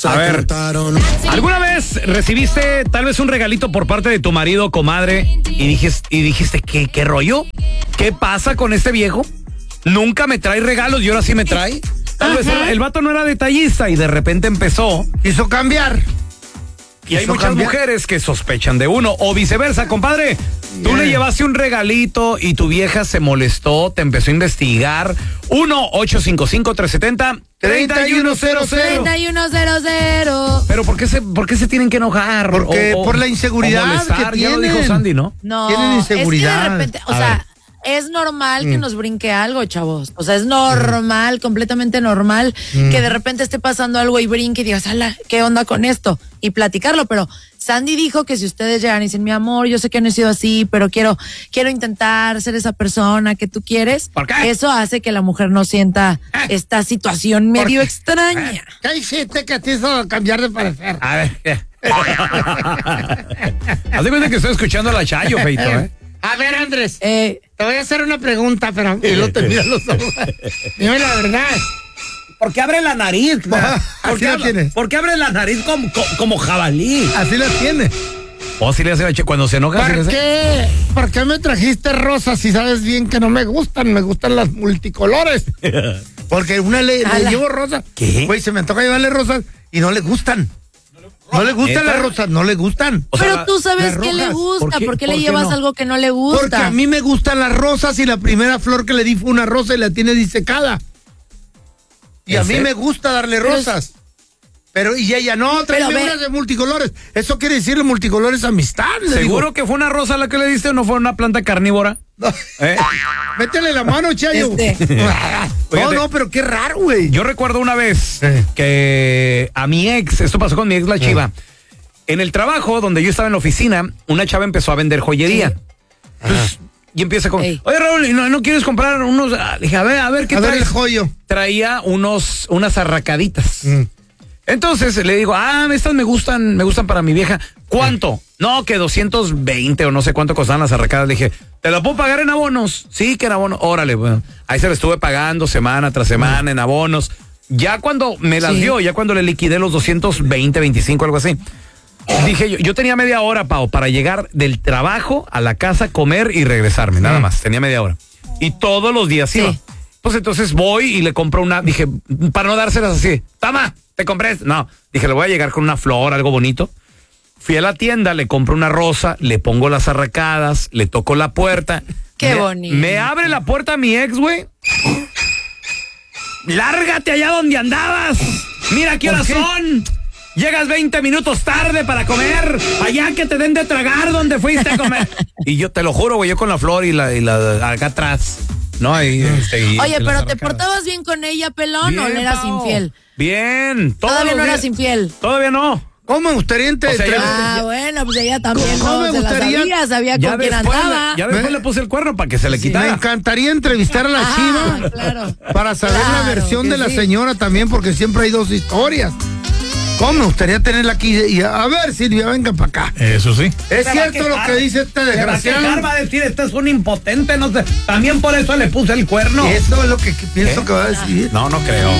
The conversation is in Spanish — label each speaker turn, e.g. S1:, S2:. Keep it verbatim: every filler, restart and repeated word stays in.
S1: A ver, ¿alguna vez recibiste tal vez un regalito por parte de tu marido, comadre, y dijiste, y dijiste ¿qué, qué rollo? ¿Qué pasa con este viejo? Nunca me trae regalos y ahora sí me trae. Tal vez el, el vato no era detallista y de repente empezó.
S2: Hizo cambiar.
S1: Y hay muchas cambiar. mujeres que sospechan de uno. O viceversa, compadre. Tú yeah. le llevaste un regalito y tu vieja se molestó, te empezó a investigar. uno ocho cinco cinco, tres siete cero, tres uno cero cero.
S3: tres uno cero cero.
S1: Pero ¿por qué se, por qué se tienen que enojar?
S2: Porque
S1: o, o,
S2: por la inseguridad que tienen.
S1: Ya lo dijo Sandy, ¿no?
S3: No,
S2: tienen inseguridad.
S3: Es que de repente, o
S1: a
S3: sea...
S1: ver.
S3: Es normal que mm. nos brinque algo, chavos. O sea, es normal, mm. completamente normal mm. que de repente esté pasando algo y brinque y digas, ala, ¿qué onda con esto? Y platicarlo, pero Sandy dijo que si ustedes llegan y dicen, mi amor, yo sé que no he sido así, pero quiero, quiero intentar ser esa persona que tú quieres.
S1: ¿Por qué?
S3: Eso hace que la mujer no sienta ¿Eh? esta situación medio extraña.
S2: ¿Qué hiciste que te hizo cambiar de parecer?
S1: A ver, ¿qué? Haz de cuenta que estoy escuchando a la Chayo, Feito, ¿eh?
S2: A ver, Andrés,
S3: eh,
S2: te voy a hacer una pregunta, pero y no te miras los ojos. Dime la verdad.
S1: ¿Por qué abre la nariz?
S2: ¿Por qué la tiene?
S1: ¿Por qué abre la nariz como, como, como jabalí?
S2: Así la tiene.
S1: ¿O si le hace la che cuando se enoja?
S2: ¿Por qué? ¿Por qué me trajiste rosas si sabes bien que no me gustan? Me gustan las multicolores. Porque una le, le llevo rosas.
S1: ¿Qué?
S2: Güey, se me toca llevarle rosas y no le gustan. No le gustan las rosas, no le gustan.
S3: O Pero sea, tú sabes qué le gusta, ¿por qué, ¿por qué le ¿por qué llevas no? algo que no le gusta?
S2: Porque a mí me gustan las rosas y la primera flor que le di fue una rosa y la tiene disecada. Y a mí me gusta darle rosas. Pero, y ella, no, tráeme unas de multicolores. Eso quiere decir multicolores amistad.
S1: ¿Seguro digo. que fue una rosa la que le diste o no fue una planta carnívora?
S2: No. ¿Eh? Métele la mano, Chayo.
S3: Este.
S2: No, no, pero qué raro, güey.
S1: Yo recuerdo una vez eh. que a mi ex, esto pasó con mi ex, la Chiva, eh. en el trabajo donde yo estaba en la oficina, una chava empezó a vender joyería. Sí. Entonces, y empieza con, Ey. oye, Raúl, ¿no, ¿no quieres comprar unos? Le dije, a ver, a ver, ¿qué
S2: a
S1: traes?
S2: ver el joyo.
S1: Traía unos, unas arracaditas. Mm. Entonces le digo, ah, estas me gustan, me gustan para mi vieja. ¿Cuánto? Eh. No, que doscientos veinte o no sé cuánto costaban las arracadas. Le dije, ¿te la puedo pagar en abonos? Sí, que en abonos. Órale, bueno. Ahí se la estuve pagando semana tras semana mm. en abonos. Ya cuando me las sí. dio, ya cuando le liquidé los doscientos veinte, veinticinco, algo así. Dije, yo, yo tenía media hora, Pao, para llegar del trabajo a la casa, comer y regresarme, nada mm. más. Tenía media hora. Y todos los días sí. iba. Pues entonces voy y le compro una, dije, para no dárselas así, toma, te compré. No, dije, le voy a llegar con una flor, algo bonito. Fui a la tienda, le compro una rosa, le pongo las arracadas, le toco la puerta.
S3: Qué
S1: me,
S3: bonito.
S1: Me abre la puerta mi ex, güey. Lárgate allá donde andabas. Mira qué horas son. Llegas veinte minutos tarde para comer. Allá que te den de tragar donde fuiste a comer. Y yo te lo juro, güey, yo con la flor y la, y la acá atrás. No, ahí, este, y,
S3: Oye, pero ¿te portabas bien con ella, pelón, bien, o le eras Pao. infiel?
S1: Bien.
S3: Todavía no eras infiel.
S1: Todavía no.
S2: ¿Cómo me gustaría entre...
S1: O sea,
S3: ah, ya... bueno, pues ella también
S2: ¿Cómo
S3: no
S2: me
S3: se
S2: gustaría...
S3: la sabía, sabía con quién andaba.
S1: Le, ya después ¿Eh? le puse el cuerno para que se le quitara.
S2: Me encantaría entrevistar a la ah, Chiva
S3: claro.
S2: para saber claro, la versión de la sí. señora también, porque siempre hay dos historias. ¿Cómo me gustaría tenerla aquí? Y a, a ver, Silvia, venga para acá.
S1: Eso sí.
S2: Es se cierto lo que dice este desgraciado.
S1: Va a, va a decir, este es un impotente, no sé. También por eso le puse el cuerno.
S2: Eso es lo que, que pienso ¿Qué? que va a decir.
S1: No, no creo.